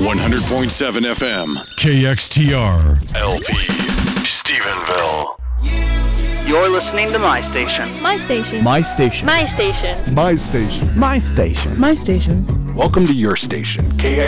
100.7 FM. KXTR. LP. Stephenville. You're listening to My Station. My station. My station. My station. My station. My station. My station. Welcome to your station, KXTR.